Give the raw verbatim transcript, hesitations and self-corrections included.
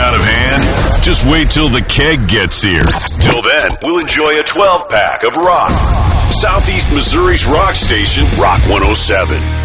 out of hand? Just wait till the keg gets here. Till then, we'll enjoy a twelve-pack of rock. Southeast Missouri's rock station, Rock one oh seven.